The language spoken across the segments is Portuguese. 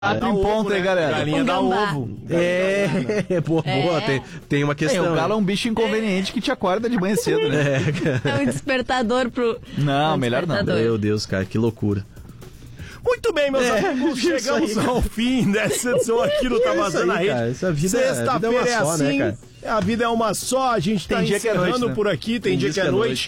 em ponto aí, galera. Galinha dá ovo. Boa. Tem uma questão. O galo é um bicho inconveniente que te acorda de manhã cedo, né? É um despertador pro... Não, melhor não. Meu Deus, cara, que loucura. Muito bem, meus amigos, chegamos ao fim dessa edição aqui do Tá Vazando na Rede. Sexta-feira é assim, né, a vida é uma só, a gente tá encerrando por aqui, tem dia que é noite.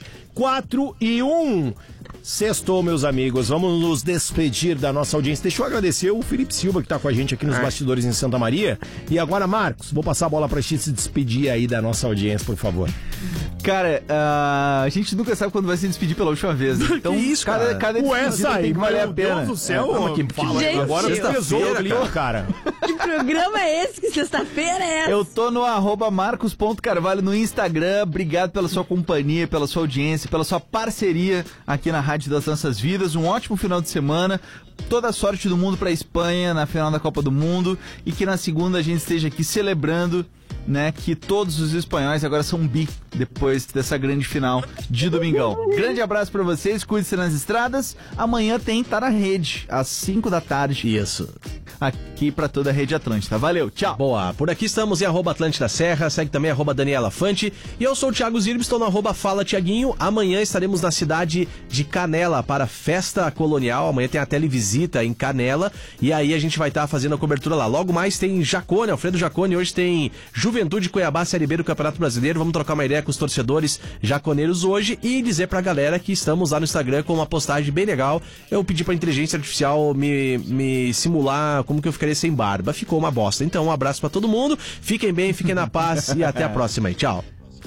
4:01. Sextou, meus amigos, vamos nos despedir da nossa audiência. Deixa eu agradecer o Felipe Silva, que tá com a gente aqui nos bastidores em Santa Maria. E agora, Marcos, vou passar a bola pra ti se despedir aí da nossa audiência, por favor. Cara, a gente nunca sabe quando vai se despedir pela última vez. Então, que isso, cara? Cada despedida tem que valer a pena. Meu Deus do céu, Gente, agora pesou ali, cara. Que programa é esse? Que sexta-feira é essa? Eu tô no @marcos.carvalho no Instagram. Obrigado pela sua companhia, pela sua audiência, pela sua parceria aqui na Rádio das Nossas Vidas. Um ótimo final de semana. Toda a sorte do mundo pra Espanha na final da Copa do Mundo. E que na segunda a gente esteja aqui celebrando, né, que todos os espanhóis agora são bi depois dessa grande final de domingão. Grande abraço pra vocês, cuide-se nas estradas. Amanhã tem Tá na Rede, às 5 da tarde. Isso. Aqui pra toda a Rede Atlântida. Valeu, tchau. Boa, por aqui estamos em @Atlântida Serra, segue também @Daniela Fante. E eu sou o Thiago Zirb, estou no @Fala Tiaguinho. Amanhã estaremos na cidade de Canela para a Festa Colonial. Amanhã tem a televisita em Canela. E aí a gente vai estar fazendo a cobertura lá. Logo mais tem Jacone, Alfredo Jacone. Hoje tem Juventude Cuiabá, Série B do Campeonato Brasileiro. Vamos trocar uma ideia com os torcedores jaconeiros hoje e dizer pra galera que estamos lá no Instagram com uma postagem bem legal. Eu pedi pra inteligência artificial me simular como que eu ficaria sem barba. Ficou uma bosta. Então, um abraço pra todo mundo. Fiquem bem, fiquem na paz e até a próxima aí. Tchau.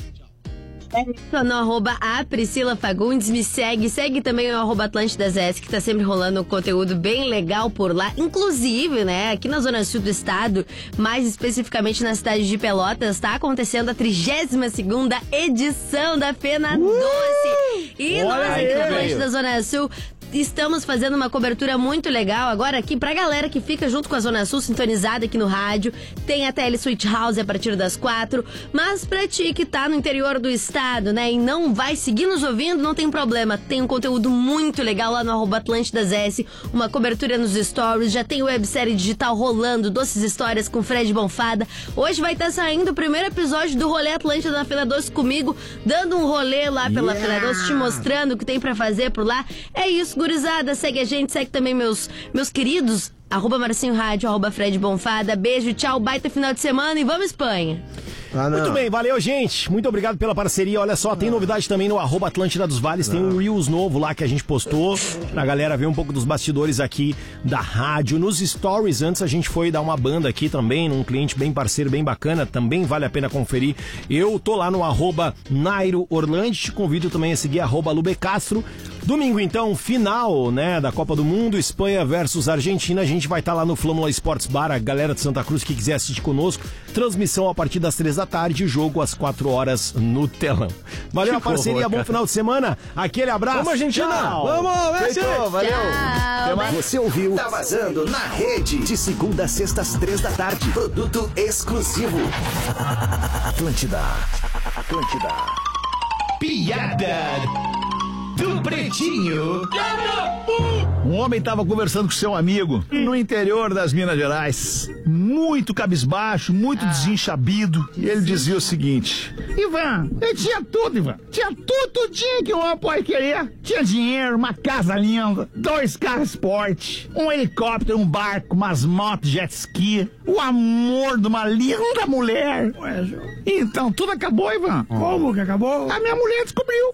Tô no @a Priscila Fagundes, me segue também o @AtlântidaS, que tá sempre rolando um conteúdo bem legal por lá, inclusive, né, aqui na zona sul do estado, mais especificamente na cidade de Pelotas, tá acontecendo a 32ª edição da Fena Doce, e nós aqui na Atlântida Zona Sul estamos fazendo uma cobertura muito legal agora aqui pra galera que fica junto com a Zona Sul, sintonizada aqui no rádio. Tem a Tele Sweet House a partir das 4, mas pra ti que tá no interior do estado, né, e não vai seguir nos ouvindo, não tem problema. Tem um conteúdo muito legal lá no @AtlântidaS, uma cobertura nos stories, já tem websérie digital rolando, Doces Histórias com Fred Bonfada. Hoje vai estar saindo o primeiro episódio do Rolê Atlântida na Fena Doce comigo, dando um rolê lá pela Fena Doce, te mostrando o que tem pra fazer por lá. É isso, gurizada, segue a gente, segue também meus queridos, @Marcinho Rádio, @Fred Bonfada. Beijo, tchau, baita final de semana e vamos Espanha. Muito bem, valeu, gente. Muito obrigado pela parceria. Olha só, tem novidade também no @Atlântida dos Vales. Tem um Reels novo lá que a gente postou pra galera ver um pouco dos bastidores aqui da rádio. Nos stories, antes a gente foi dar uma banda aqui também, num cliente bem parceiro, bem bacana. Também vale a pena conferir. Eu tô lá no @Nairo Orlandi. Te convido também a seguir @Lubecastro. Domingo, então, final, né, da Copa do Mundo, Espanha versus Argentina. A gente vai estar lá no Flâmula Sports Bar, a galera de Santa Cruz que quiser assistir conosco. Transmissão a partir das 3 da tarde, jogo às 4 horas no telão. Valeu a parceria, bom final de semana. Aquele abraço. Vamos, Argentina! Tchau. Vamos, Messi! Valeu! Tchau. Você ouviu Tá Vazando na Rede, de segunda a sexta às 3 da tarde. Produto exclusivo. Atlântida. Piada do Pretinho. Um homem estava conversando com seu amigo no interior das Minas Gerais, muito cabisbaixo, muito desenchabido, e ele dizia o seguinte: Ivan, eu tinha tudo, Ivan. Tinha tudo, tudinho que um homem pode querer. Tinha dinheiro, uma casa linda, 2 carros esporte, um helicóptero, um barco, umas motos, jet ski, o amor de uma linda mulher. Então, tudo acabou, Ivan. Como que acabou? A minha mulher descobriu.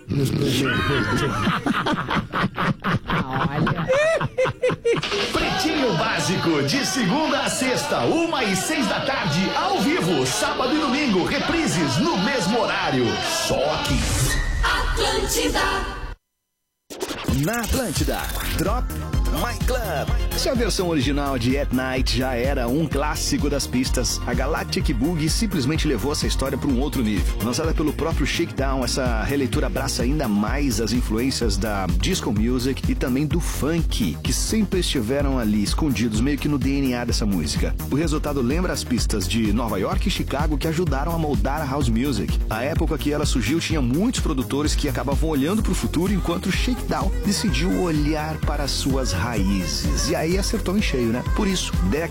Pretinho Básico, de segunda a sexta, 1 e 6 da tarde, ao vivo, sábado e domingo, reprises no mesmo horário. Só aqui. Atlântida. Na Atlântida, Drop My Club. Se a versão original de At Night já era um clássico das pistas, a Galactic Boogie simplesmente levou essa história para um outro nível. Lançada pelo próprio Shakedown, essa releitura abraça ainda mais as influências da disco music e também do funk, que sempre estiveram ali escondidos meio que no DNA dessa música. O resultado lembra as pistas de Nova York e Chicago que ajudaram a moldar a house music. A época que ela surgiu tinha muitos produtores que acabavam olhando para o futuro, enquanto o Shakedown decidiu olhar para as suas raízes. países. E aí acertou em cheio, né? Por isso,